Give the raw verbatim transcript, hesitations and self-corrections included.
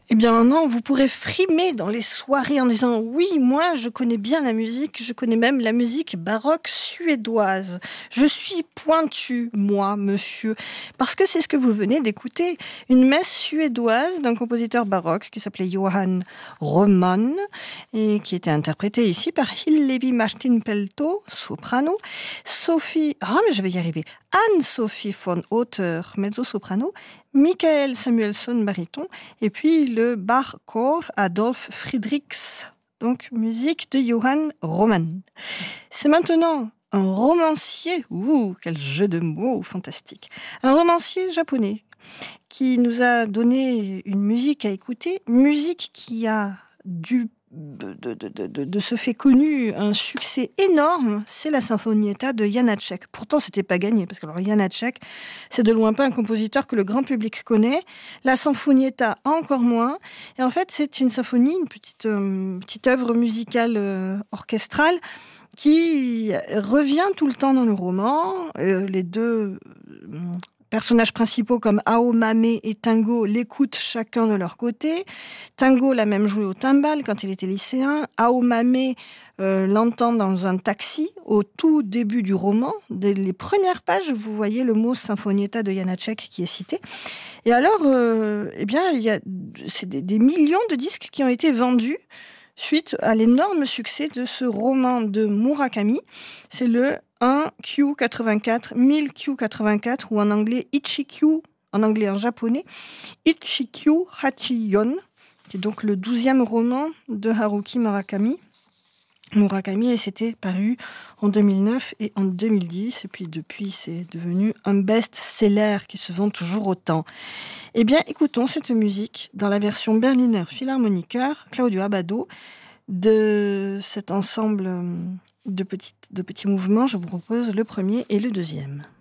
Eh bien maintenant, vous pourrez frimer dans les soirées en disant « Oui, moi, je connais bien la musique, je connais même la musique baroque suédoise. Je suis pointu, moi, monsieur. » Parce que c'est ce que vous venez d'écouter, une messe suédoise d'un compositeur baroque qui s'appelait Johann Roman et qui était interprétée ici par Hillevi Martin Pelto, soprano, Sophie... Ah, mais je vais y arriver. Anne-Sophie von Otter, mezzo-soprano, Michael Samuelson, baryton, et puis le Bachchor Adolf Friedrichs, donc musique de Johann Roman. C'est maintenant un romancier, ouh, quel jeu de mots fantastique, un romancier japonais qui nous a donné une musique à écouter, musique qui a dû De, de, de, de, de ce fait connu un succès énorme, c'est la Sinfonietta de Janáček. Pourtant, c'était pas gagné, parce que alors Janáček, c'est de loin pas un compositeur que le grand public connaît. La Sinfonietta, encore moins. Et en fait, c'est une symphonie, une petite, euh, petite œuvre musicale euh, orchestrale qui revient tout le temps dans le roman. Euh, les deux... Euh, personnages principaux comme Aomame et Tango l'écoutent chacun de leur côté. Tango l'a même joué au timbal quand il était lycéen. Aomame euh, l'entend dans un taxi au tout début du roman. Dès les premières pages, vous voyez le mot Sinfonietta de Janáček qui est cité. Et alors, euh, eh bien, il y a c'est des, des millions de disques qui ont été vendus suite à l'énorme succès de ce roman de Murakami. C'est le un Q quatre-vingt-quatre, mille Q quatre-vingt-quatre, ou en anglais Ichikyu, en anglais en japonais, Ichikyu Hachiyon, qui est donc le douzième roman de Haruki Murakami. Murakami, et c'était paru en deux mille neuf et en deux mille dix, et puis depuis c'est devenu un best-seller qui se vend toujours autant. Eh bien, écoutons cette musique dans la version Berliner Philharmoniker, Claudio Abbado, de cet ensemble de petits, de petits mouvements. Je vous propose le premier et le deuxième.